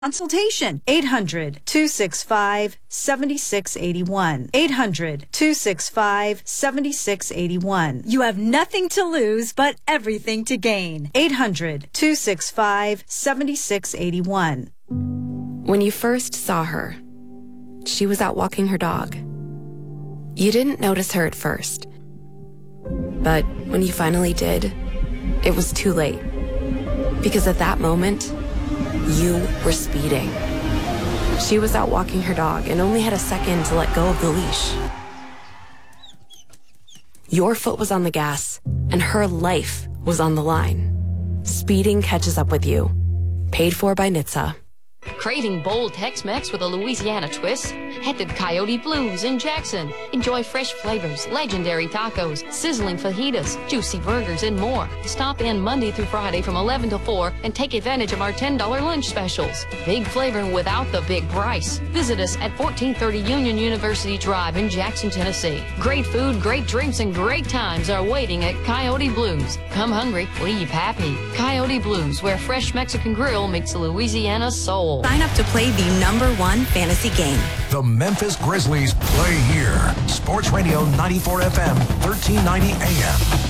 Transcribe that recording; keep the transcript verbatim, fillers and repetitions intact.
Consultation. eight hundred, two six five, seven six eight one. eight hundred, two six five, seven six eight one. You have nothing to lose but everything to gain. eight hundred, two six five, seven six eight one. When you first saw her, she was out walking her dog. You didn't notice her at first. But when you finally did, it was too late. Because at that moment, you were speeding. She was out walking her dog and only had a second to let go of the leash. Your foot was on the gas, and her life was on the line. Speeding catches up with you. Paid for by N H T S A. Craving bold Tex-Mex with a Louisiana twist? Head to Coyote Blues in Jackson. Enjoy fresh flavors, legendary tacos, sizzling fajitas, juicy burgers, and more. Stop in Monday through Friday from eleven to four and take advantage of our ten dollar lunch specials. Big flavor without the big price. Visit us at fourteen thirty Union University Drive in Jackson, Tennessee. Great food, great drinks, and great times are waiting at Coyote Blues. Come hungry, leave happy. Coyote Blues, where fresh Mexican grill meets Louisiana soul. Sign up to play the number one fantasy game. The Memphis Grizzlies play here. Sports Radio ninety-four F M, thirteen ninety A M.